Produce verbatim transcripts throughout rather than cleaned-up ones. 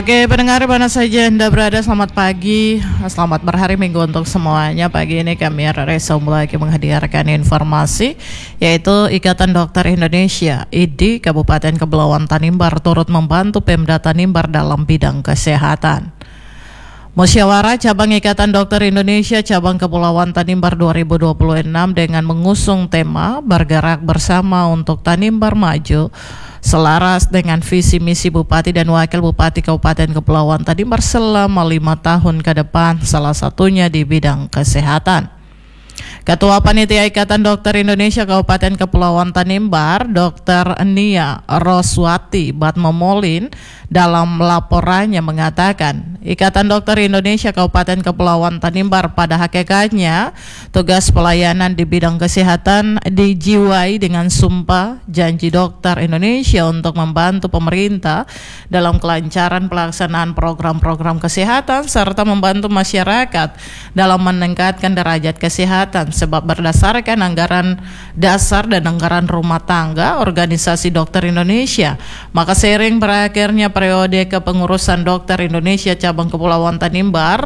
Oke, pendengar mana saja Anda berada, selamat pagi, selamat berhari Minggu untuk semuanya. Pagi ini kami R R I lagi menghadirkan informasi, yaitu Ikatan Dokter Indonesia I D I Kabupaten Kepulauan Tanimbar turut membantu Pemda Tanimbar dalam bidang kesehatan. Musyawarah Cabang Ikatan Dokter Indonesia Cabang Kepulauan Tanimbar dua ribu dua puluh enam dengan mengusung tema Bergerak Bersama untuk Tanimbar Maju, selaras dengan visi misi Bupati dan Wakil Bupati Kabupaten Kepulauan Tanimbar selama lima tahun ke depan, salah satunya di bidang kesehatan. Ketua Panitia Ikatan Dokter Indonesia Kabupaten Kepulauan Tanimbar, Dokter Nia Roswati Batmomolin, dalam laporannya mengatakan, Ikatan Dokter Indonesia Kabupaten Kepulauan Tanimbar pada hakikatnya tugas pelayanan di bidang kesehatan dijiwai dengan sumpah janji Dokter Indonesia untuk membantu pemerintah dalam kelancaran pelaksanaan program-program kesehatan serta membantu masyarakat dalam meningkatkan derajat kesehatan, sebab berdasarkan anggaran dasar dan anggaran rumah tangga organisasi Dokter Indonesia, maka seiring berakhirnya periode kepengurusan Dokter Indonesia Cabang Kepulauan Tanimbar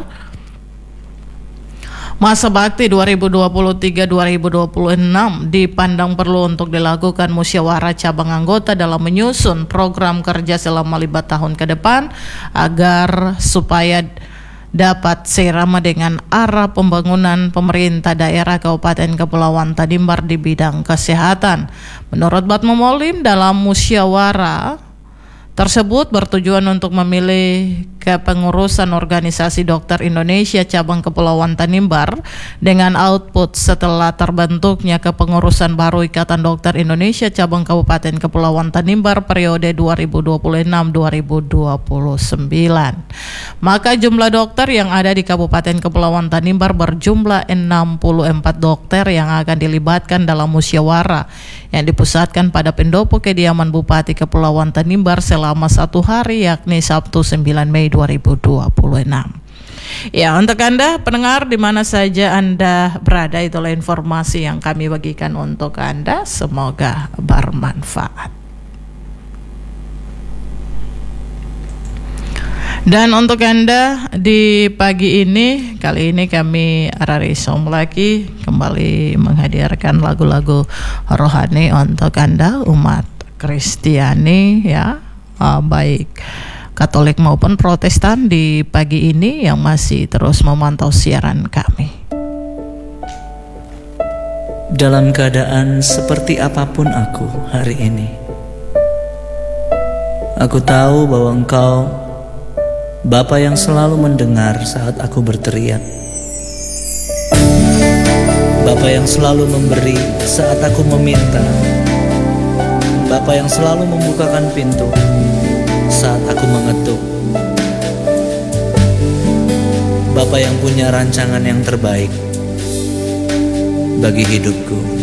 masa bakti dua ribu dua puluh tiga sampai dua ribu dua puluh enam dipandang perlu untuk dilakukan musyawarah cabang anggota dalam menyusun program kerja selama lima tahun ke depan agar supaya dapat seirama dengan arah pembangunan pemerintah daerah Kabupaten Kepulauan Tanimbar di bidang kesehatan. Menurut Batmomolin, dalam musyawarah tersebut bertujuan untuk memilih kepengurusan organisasi Dokter Indonesia Cabang Kepulauan Tanimbar dengan output setelah terbentuknya kepengurusan baru Ikatan Dokter Indonesia Cabang Kabupaten Kepulauan Tanimbar periode dua ribu dua puluh enam sampai dua ribu dua puluh sembilan. Maka jumlah dokter yang ada di Kabupaten Kepulauan Tanimbar berjumlah enam puluh empat dokter yang akan dilibatkan dalam musyawarah yang dipusatkan pada pendopo kediaman Bupati Kepulauan Tanimbar selama satu hari, yakni Sabtu sembilan Mei dua ribu dua puluh enam. Ya, untuk Anda pendengar di mana saja Anda berada, itulah informasi yang kami bagikan untuk Anda, semoga bermanfaat. Dan untuk Anda di pagi ini, kali ini kami R R I lagi kembali menghadirkan lagu-lagu rohani untuk Anda umat Kristiani, ya, uh, baik Katolik maupun Protestan di pagi ini yang masih terus memantau siaran kami. Dalam keadaan seperti apapun aku hari ini, aku tahu bahwa Engkau Bapa yang selalu mendengar saat aku berteriak, Bapa yang selalu memberi saat aku meminta, Bapa yang selalu membukakan pintu saat aku mengetuk, Bapa yang punya rancangan yang terbaik bagi hidupku.